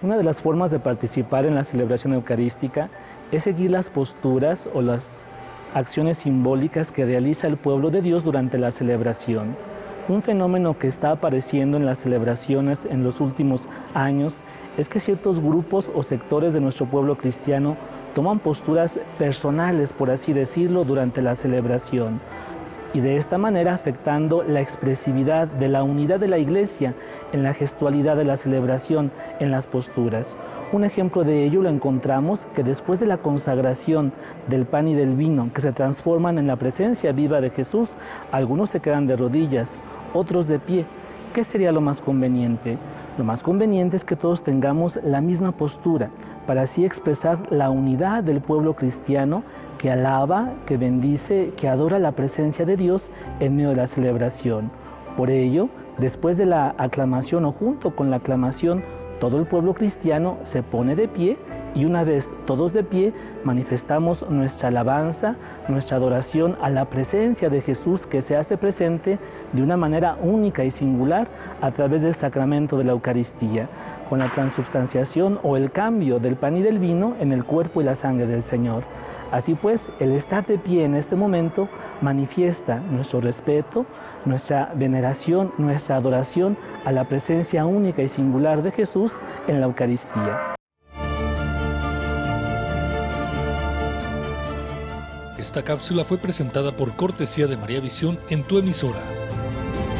Una de las formas de participar en la celebración eucarística es seguir las posturas o las acciones simbólicas que realiza el pueblo de Dios durante la celebración. Un fenómeno que está apareciendo en las celebraciones en los últimos años es que ciertos grupos o sectores de nuestro pueblo cristiano toman posturas personales, por así decirlo, durante la celebración, y de esta manera afectando la expresividad de la unidad de la Iglesia en la gestualidad de la celebración, en las posturas. Un ejemplo de ello lo encontramos que después de la consagración del pan y del vino, que se transforman en la presencia viva de Jesús, algunos se quedan de rodillas, otros de pie. ¿Qué sería lo más conveniente? Lo más conveniente es que todos tengamos la misma postura, para así expresar la unidad del pueblo cristiano que alaba, que bendice, que adora la presencia de Dios en medio de la celebración. Por ello, después de la aclamación o junto con la aclamación, todo el pueblo cristiano se pone de pie y una vez todos de pie manifestamos nuestra alabanza, nuestra adoración a la presencia de Jesús que se hace presente de una manera única y singular a través del sacramento de la Eucaristía, con la transubstanciación o el cambio del pan y del vino en el cuerpo y la sangre del Señor. Así pues, el estar de pie en este momento manifiesta nuestro respeto, nuestra veneración, nuestra adoración a la presencia única y singular de Jesús en la Eucaristía. Esta cápsula fue presentada por cortesía de María Visión en tu emisora.